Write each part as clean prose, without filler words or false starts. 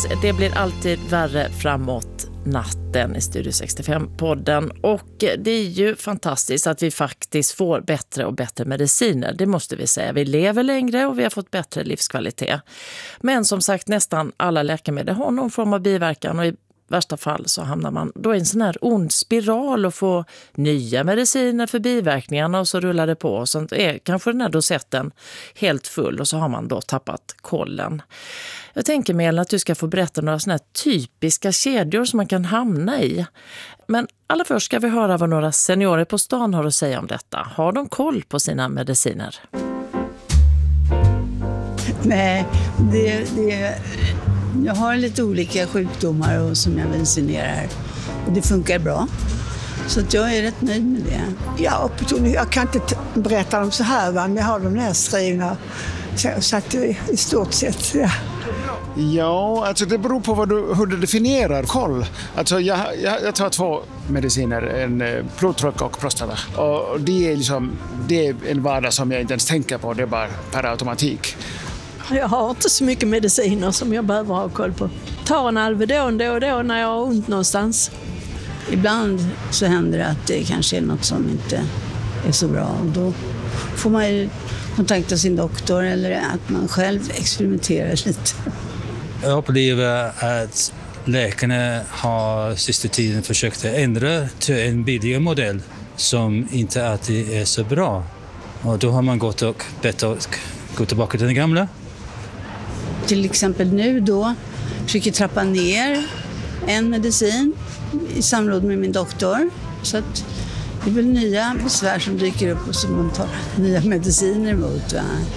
Yes, det blir alltid värre framåt natten i Studio 65-podden. Och det är ju fantastiskt att vi faktiskt får bättre och bättre mediciner. Det måste vi säga. Vi lever längre och vi har fått bättre livskvalitet. Men som sagt, nästan alla läkemedel har någon form av biverkan, och i värsta fall så hamnar man då i en sån här ond spiral och får nya mediciner för biverkningarna, och så rullar det på. Och så är kanske den här dosetten helt full och så har man då tappat kollen. Jag tänker Melin att du ska få berätta några såna här typiska kedjor som man kan hamna i. Men allra först ska vi höra vad några seniorer på stan har att säga om detta. Har de koll på sina mediciner? Nej, jag har lite olika sjukdomar och som jag medicinerar. Och det funkar bra. Så att jag är rätt nöjd med det. Ja, jag kan inte berätta dem så här, men jag har dem nedskrivna. Så att i stort sett, ja. Ja, alltså det beror på hur du definierar koll. Alltså jag tar 2 mediciner, en blodtryck och prostata. Och det är en vardag som jag inte ens tänker på, det är bara per automatik. Jag har inte så mycket mediciner som jag behöver ha koll på. Tar en Alvedon då och då när jag har ont någonstans. Ibland så händer det att det kanske är något som inte är så bra. Och då får man ju kontakta sin doktor eller att man själv experimenterar lite. Jag upplever att läkarna har sista tiden försökt ändra till en billigare modell som inte alltid är så bra. Och då har man gått och bett att gå tillbaka till den gamla. Till exempel nu då försöker trappa ner en medicin i samråd med min doktor. Så att det är väl nya besvär som dyker upp och som man tar nya mediciner emot. Va?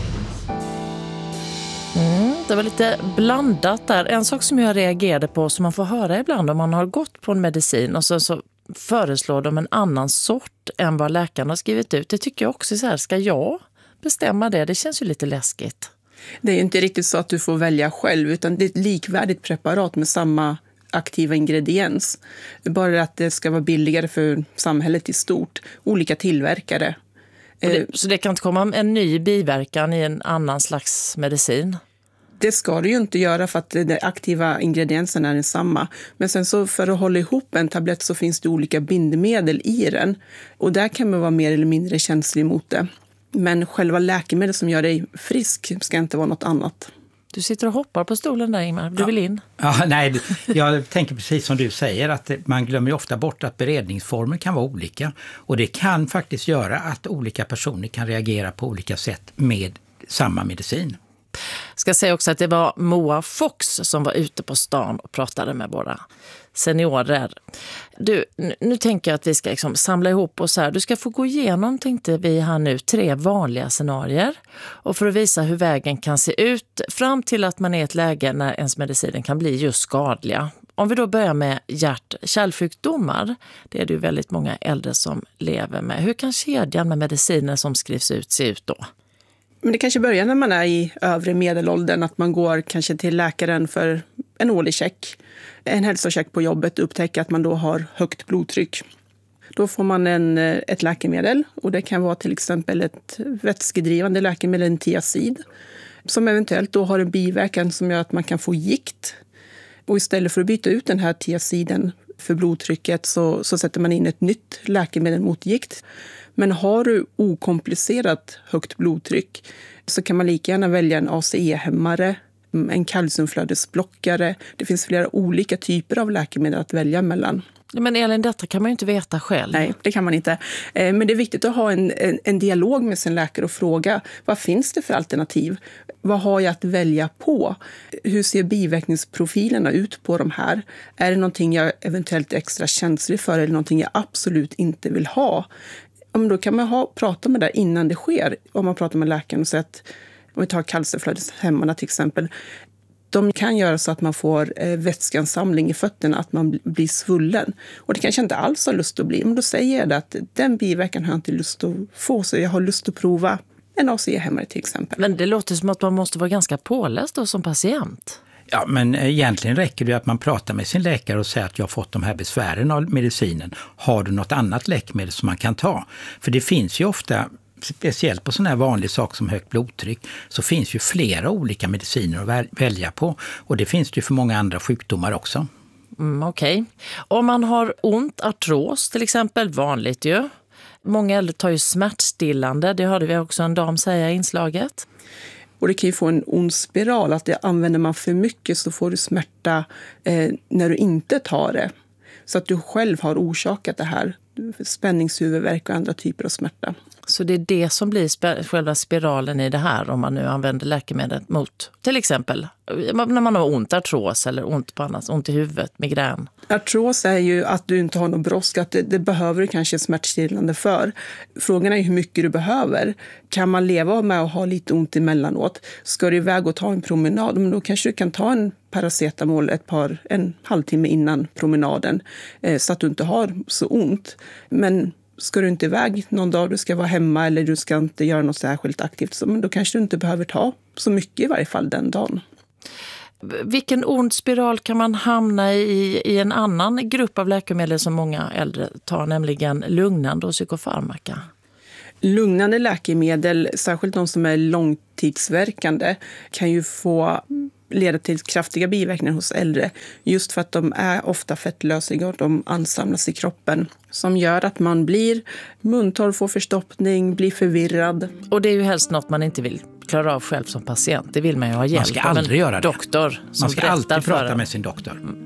Det var lite blandat där. En sak som jag reagerade på, som man får höra ibland om man har gått på en medicin och så föreslår de en annan sort än vad läkaren har skrivit ut. Det tycker jag också så här, ska jag bestämma det? Det känns ju lite läskigt. Det är ju inte riktigt så att du får välja själv, utan det är ett likvärdigt preparat med samma aktiva ingrediens. Bara att det ska vara billigare för samhället i stort. Olika tillverkare. Så det kan inte komma en ny biverkan i en annan slags medicin? Det ska det ju inte göra för att de aktiva ingredienserna är densamma. Men sen så för att hålla ihop en tablett så finns det olika bindemedel i den. Och där kan man vara mer eller mindre känslig mot det. Men själva läkemedlet som gör dig frisk ska inte vara något annat. Du sitter och hoppar på stolen där, Ingmar. Du vill in? Ja, nej, jag tänker precis som du säger att man glömmer ofta bort att beredningsformer kan vara olika. Och det kan faktiskt göra att olika personer kan reagera på olika sätt med samma medicin. Ska säga också att det var Moa Fox som var ute på stan och pratade med våra seniorer. Du, nu tänker jag att vi ska liksom samla ihop oss här. Du ska få gå igenom, tänkte vi här nu, 3 vanliga scenarier. Och för att visa hur vägen kan se ut fram till att man är i ett läge när ens mediciner kan bli just skadliga. Om vi då börjar med hjärt-kärlsjukdomar, det är det ju väldigt många äldre som lever med. Hur kan kedjan med mediciner som skrivs ut se ut då? Men det kanske börjar när man är i övre medelåldern, att man går kanske till läkaren för en årlig check, en hälsocheck på jobbet, upptäcker att man då har högt blodtryck. Då får man ett läkemedel, och det kan vara till exempel ett vätskedrivande läkemedel, en tiazid, som eventuellt då har en biverkan som gör att man kan få gikt. Och istället för att byta ut den här tiaziden för blodtrycket så sätter man in ett nytt läkemedel mot gikt. Men har du okomplicerat högt blodtryck så kan man lika gärna välja en ACE-hämmare, en kalciumflödesblockare. Det finns flera olika typer av läkemedel att välja mellan. Men Elin, detta kan man ju inte veta själv. Nej, det kan man inte. Men det är viktigt att ha en dialog med sin läkare och fråga, vad finns det för alternativ? Vad har jag att välja på? Hur ser biverkningsprofilerna ut på de här? Är det någonting jag eventuellt är extra känslig för eller någonting jag absolut inte vill ha? Då kan man prata med det innan det sker. Om man pratar med läkaren och säger att, om vi tar kalciumflödeshämmarna till exempel, de kan göra så att man får vätskeansamling i fötterna, att man blir svullen. Och det kanske inte alls har lust att bli, men då säger jag det att den biverkan har jag inte lust att få, så jag har lust att prova en ACE-hämmare till exempel. Men det låter som att man måste vara ganska påläst då som patient. Ja, men egentligen räcker det att man pratar med sin läkare och säger att jag har fått de här besvären av medicinen. Har du något annat läkemedel som man kan ta? För det finns ju ofta speciellt på sån här vanlig sak som högt blodtryck, så finns ju flera olika mediciner att välja på. Och det finns det ju för många andra sjukdomar också. Okej. Om man har ont, artros till exempel, vanligt ju. Många äldre tar ju smärtstillande, det hörde vi också en dam säga i inslaget. Och det kan ju få en ond spiral, att det använder man för mycket så får du smärta när du inte tar det. Så att du själv har orsakat det här, spänningshuvudvärk och andra typer av smärta. Så det är det som blir själva spiralen i det här om man nu använder läkemedel mot till exempel när man har ont, artros eller ont på annat, ont i huvudet, migrän. Artros är ju att du inte har någon brådska, att det behöver du kanske smärtstillande för. Frågan är hur mycket du behöver. Kan man leva med att ha lite ont emellanåt? Ska du iväg och ta en promenad, men då kanske du kan ta en paracetamol en halvtimme innan promenaden så att du inte har så ont. Men ska du inte iväg någon dag, du ska vara hemma eller du ska inte göra något särskilt aktivt, så då kanske du inte behöver ta så mycket i varje fall den dagen. Vilken ond spiral kan man hamna i en annan grupp av läkemedel som många äldre tar, nämligen lugnande och psykofarmaka? Lugnande läkemedel, särskilt de som är långtidsverkande, kan ju leda till kraftiga biverkningar hos äldre. Just för att de är ofta fettlösliga och de ansamlas i kroppen. Som gör att man blir muntorr, får förstoppning, blir förvirrad. Och det är ju helst något man inte vill klara av själv som patient. Det vill man ju ha hjälp av en doktor. Man ska alltid prata med sin doktor.